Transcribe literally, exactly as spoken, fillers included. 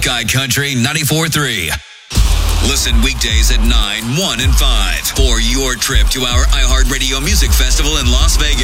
Sky Country ninety-four point three. Listen weekdays at nine, one, and five for your trip to our iHeartRadio Music Festival in Las Vegas.